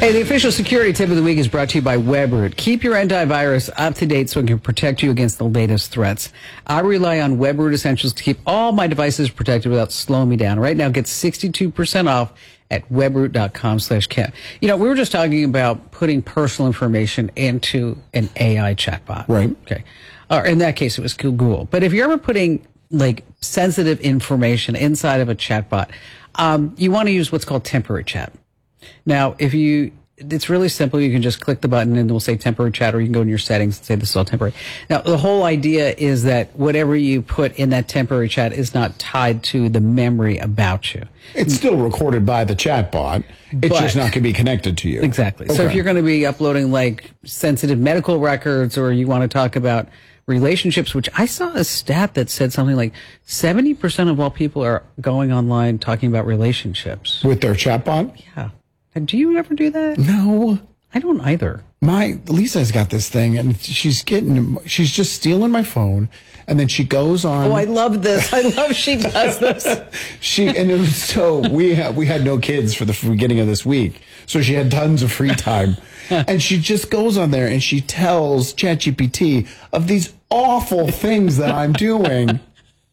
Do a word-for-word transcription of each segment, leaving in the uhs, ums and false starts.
Hey, the official security tip of the week is brought to you by Webroot. Keep your antivirus up to date so it can protect you against the latest threats. I rely on Webroot Essentials to keep all my devices protected without slowing me down. Right now, get sixty-two percent off at webroot.com slash cat. You know, we were just talking about putting personal information into an A I chatbot. Right. Okay. Or in that case, it was Google. But if you're ever putting like sensitive information inside of a chatbot, um, you want to use what's called temporary chat. Now, if you, it's really simple. You can just click the button and it will say temporary chat, or you can go in your settings and say this is all temporary. Now, the whole idea is that whatever you put in that temporary chat is not tied to the memory about you. It's still recorded by the chatbot. It's But- just not going to be connected to you. Exactly. So if Okay. you're going to be uploading like sensitive medical records, or you want to talk about relationships, which I saw a stat that said something like seventy percent of all people are going online talking about relationships. With their chatbot? Yeah. And do you ever do that? No. I don't either. My Lisa's got this thing, and she's getting, she's just stealing my phone, and then she goes on. Oh, I love this. I love she does this. She and it was so we had we had no kids for the beginning of this week, so she had tons of free time, and she just goes on there and she tells ChatGPT of these awful things that I'm doing.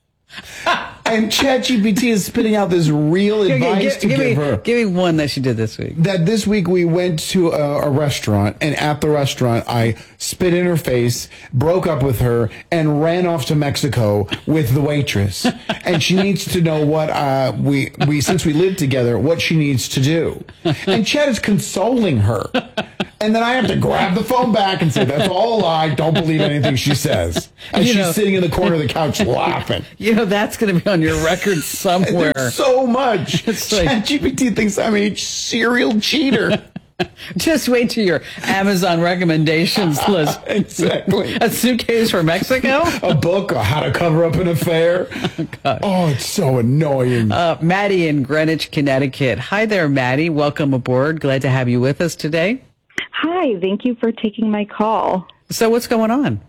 And ChatGPT is spitting out this real advice give, to give give me, her. Give me one that she did this week. That this week we went to a, a restaurant, and at the restaurant I spit in her face, broke up with her, and ran off to Mexico with the waitress. And she needs to know what uh, we we since we live together, what she needs to do. And Chad is consoling her. And then I have to grab the phone back and say, that's all a lie. Don't believe anything she says. And You she's know- sitting in the corner of the couch laughing. You know, that's going to be on your record somewhere. There's so much. It's like- ChatGPT thinks I'm a serial cheater. Just wait till your Amazon recommendations list. Exactly. A suitcase for Mexico? A book on how to cover up an affair. God. Oh, it's so annoying. Uh, Maddie in Greenwich, Connecticut. Hi there, Maddie. Welcome aboard. Glad to have you with us today. Hi, thank you for taking my call. So what's going on?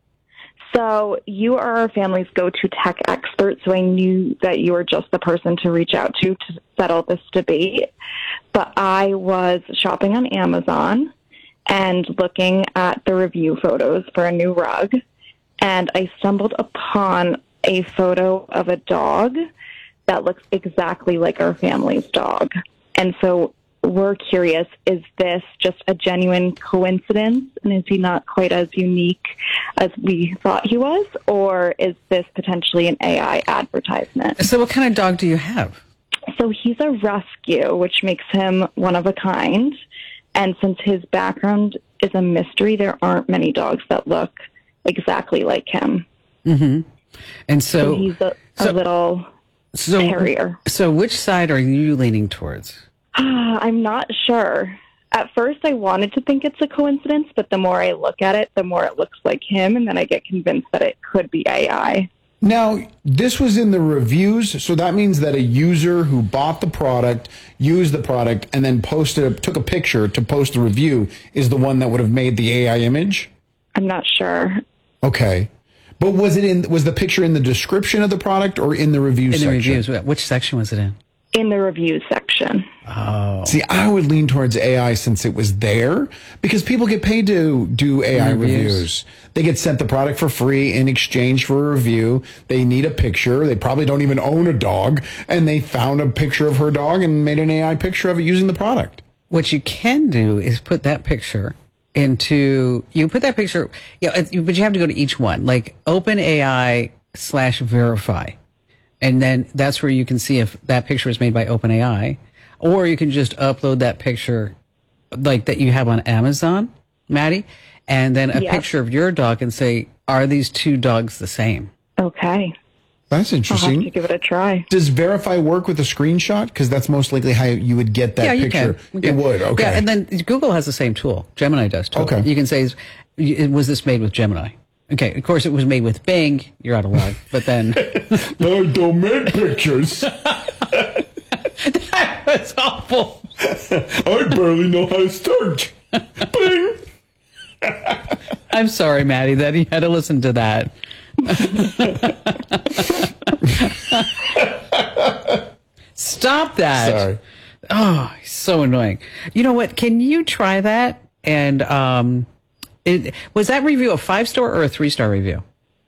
So you are our family's go-to tech expert, so I knew that you were just the person to reach out to to settle this debate. But I was shopping on Amazon and looking at the review photos for a new rug, and I stumbled upon a photo of a dog that looks exactly like our family's dog. And so we're curious, is this just a genuine coincidence, and is he not quite as unique as we thought he was, or is this potentially an A I advertisement? So what kind of dog do you have? So he's a rescue, which makes him one of a kind, and since his background is a mystery, there aren't many dogs that look exactly like him. Mm-hmm. And so, So he's a, so- a little so, terrier. So which side are you leaning towards? I'm not sure. At first, I wanted to think it's a coincidence, but the more I look at it, the more it looks like him, and then I get convinced that it could be A I. Now, this was in the reviews, so that means that a user who bought the product, used the product, and then posted, took a picture to post a review is the one that would have made the A I image? I'm not sure. Okay. But was it in, was the picture in the description of the product or in the review In the section? reviews, which section was it in? In the reviews section. Oh. See, I would lean towards A I since it was there, because people get paid to do A I Reviews. reviews. They get sent the product for free in exchange for a review. They need a picture. They probably don't even own a dog, and they found a picture of her dog and made an A I picture of it using the product. What you can do is put that picture into, you put that picture, you know, it- but you have to go to each one, like OpenAI slash verify. And then that's where you can see if that picture is made by OpenAI, or you can just upload that picture like that you have on Amazon, Maddie, and then a Yes. picture of your dog and say, are these two dogs the same? Okay. That's I'll have interesting. to give it a try. Does Verify work with a screenshot? Because that's most likely how you would get that yeah, you picture. can. You It can. would, okay. Yeah, and then Google has the same tool. Gemini does too. Okay. You can say, is- was this made with Gemini? Okay, of course it was made with Bing. You're out of luck. But then I don't make pictures. that's awful. I barely know how to start. Bing. I'm sorry, Maddie, that you had to listen to that. Stop that. Sorry. Oh, so annoying. You know what? Can you try that? And um, it, was that review a five-star or a three-star review?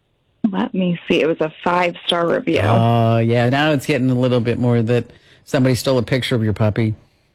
Let me see. It was a five-star review. Oh, uh, yeah. Now it's getting a little bit more that somebody stole a picture of your puppy.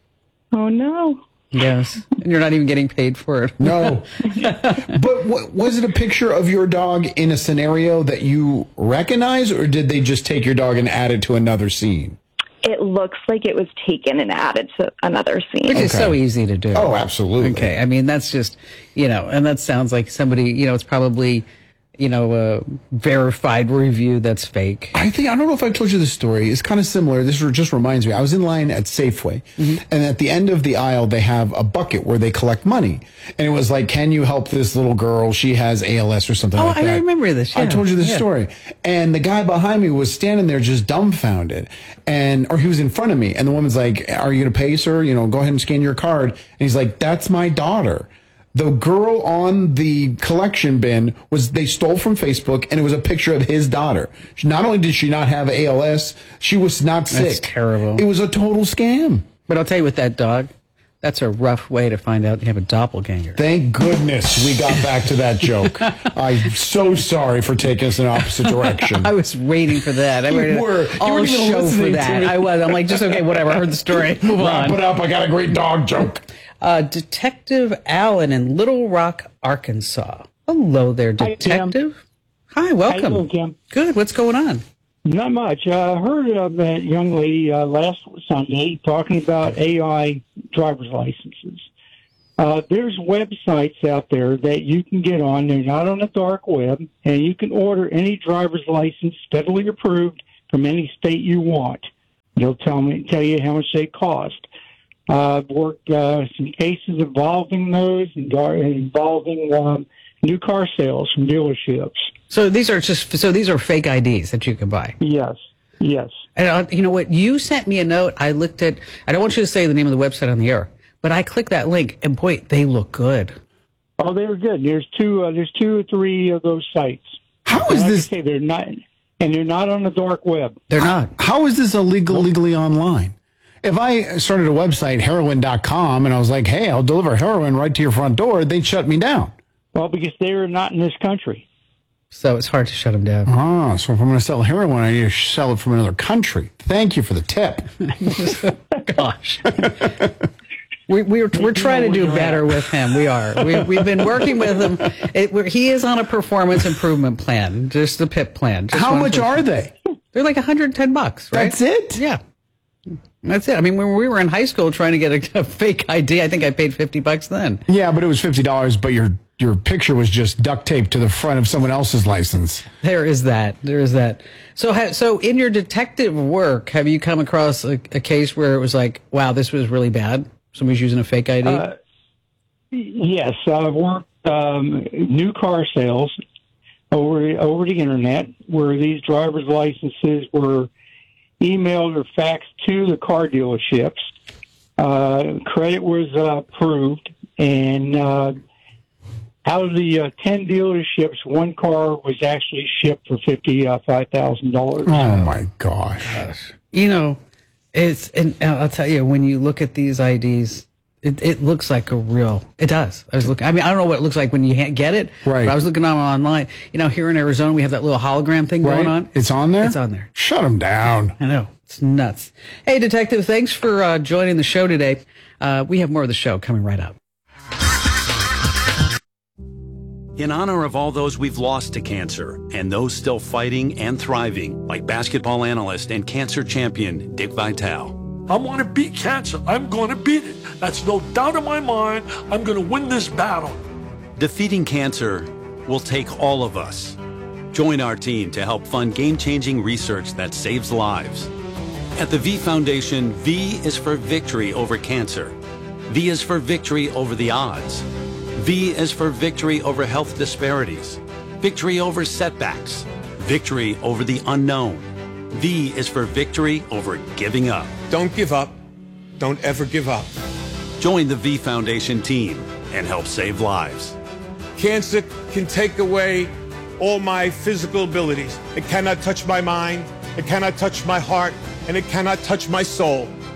Oh, no. Yes. And you're not even getting paid for it. No. But w- was it a picture of your dog in a scenario that you recognize, or did they just take your dog and add it to another scene? It looks like it was taken and added to another scene. Which is Okay. so easy to do. Oh, absolutely. Okay. I mean, that's just, you know, and that sounds like somebody, you know, it's probably, you know, a verified review that's fake. I think, I don't know if I told you this story. It's kind of similar. This just reminds me. I was in line at Safeway, mm-hmm. and at the end of the aisle, they have a bucket where they collect money. And it was like, can you help this little girl? She has A L S or something Oh, like I that. remember this. I yeah. told you this Yeah. story. And the guy behind me was standing there just dumbfounded. And, or he was in front of me. And the woman's like, are you going to pay, sir? You know, go ahead and scan your card. And he's like, that's my daughter. The girl on the collection bin was, they stole from Facebook, and it was a picture of his daughter. Not only did she not have A L S, she was not sick. That's terrible. It was a total scam. But I'll tell you, with that dog, that's a rough way to find out you have a doppelganger. Thank goodness we got back to that joke. I'm so sorry for taking us in opposite direction. I was waiting for that. I You waited were. You all weren't even show for listening to that. me. I was. I'm like, just okay, whatever. I heard the story. Move Wrap on. it up. I got a great dog joke. Uh, Detective Allen in Little Rock, Arkansas. Hello there, Detective. Hi, welcome. How you doing, Kim? Good. What's going on? Not much. I uh, heard of that young lady uh, last Sunday talking about A I driver's licenses. Uh, there's websites out there that you can get on. They're not on the dark web, and you can order any driver's license federally approved from any state you want. They'll tell me tell you how much they cost. Uh, I've worked uh, some cases involving those and involving um, new car sales from dealerships. So these are just so these are fake I Ds that you can buy. Yes, yes. And uh, you know what? You sent me a note. I looked at. I don't want you to say the name of the website on the air, but I clicked that link, and boy, they look good. Oh, they were good. There's two. Uh, there's two or three of those sites. How And is like I this? say, they're not, and they're not on the dark web. They're not. How is this illegal legally online? If I started a website, heroin dot com, and I was like, hey, I'll deliver heroin right to your front door, they'd shut me down. Well, because they are not in this country. So it's hard to shut them down. Ah, so if I'm going to sell heroin, I need to sell it from another country. Thank you for the tip. Gosh. We, we're we're trying to do better with him. We are. We, we've been working with him. It, we're, he is on a performance improvement plan, just the P I P plan. Just How one much for- are they? They're like one hundred ten bucks, right? That's it? Yeah. That's it. I mean, when we were in high school trying to get a, a fake I D, I think I paid fifty bucks then. Yeah, but it was fifty dollars, but your your picture was just duct taped to the front of someone else's license. There is that. There is that. So, ha, so in your detective work, have you come across a, a case where it was like, wow, this was really bad? Somebody's using a fake I D? Uh, yes, I've worked um, new car sales over over the internet, where these driver's licenses were emailed or faxed to the car dealerships. Uh, credit was uh, approved, and uh, out of the uh, ten dealerships, one car was actually shipped for fifty-five thousand dollars. Oh, my gosh. You know, it's, and I'll tell you, when you look at these I Ds, it, it looks like a real, it does. I was looking, I mean, I don't know what it looks like when you ha- get it, Right. but I was looking on online. You know, here in Arizona, we have that little hologram thing Right? going on. It's on there? It's on there. Shut them down. I know. It's nuts. Hey, Detective, thanks for uh, joining the show today. Uh, we have more of the show coming right up. In honor of all those we've lost to cancer and those still fighting and thriving, like basketball analyst and cancer champion Dick Vitale. I want to beat cancer. I'm going to beat it. That's no doubt in my mind. I'm going to win this battle. Defeating cancer will take all of us. Join our team to help fund game-changing research that saves lives. At the V Foundation, V is for victory over cancer. V is for victory over the odds. V is for victory over health disparities, victory over setbacks, victory over the unknown. V is for victory over giving up. Don't give up. Don't ever give up. Join the V Foundation team and help save lives. Cancer can take away all my physical abilities. It cannot touch my mind, it cannot touch my heart, and it cannot touch my soul.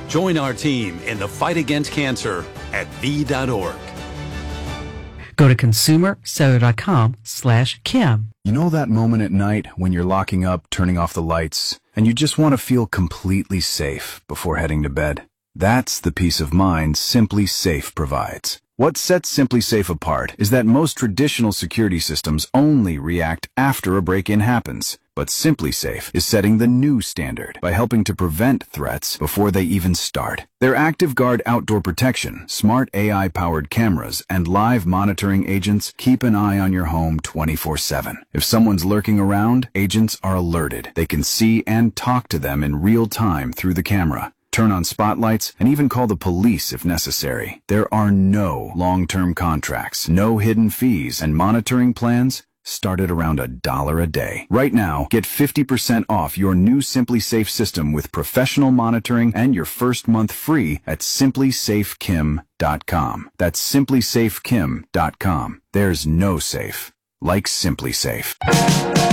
Join our team in the fight against cancer at V dot org. Go to consumercellular.com slash Kim. You know that moment at night when you're locking up, turning off the lights, and you just want to feel completely safe before heading to bed? That's the peace of mind Simply Safe provides. What sets Simply Safe apart is that most traditional security systems only react after a break-in happens. But Simply Safe is setting the new standard by helping to prevent threats before they even start. Their Active Guard outdoor protection, smart A I-powered cameras, and live monitoring agents keep an eye on your home twenty-four seven. If someone's lurking around, agents are alerted. They can see and talk to them in real time through the camera. Turn on spotlights, and even call the police if necessary. There are no long-term contracts, no hidden fees, and monitoring plans start at around a dollar a day. Right now, get fifty percent off your new Simply Safe system with professional monitoring and your first month free at simply safe kim dot com. That's simply safe kim dot com. There's no safe like Simply Safe.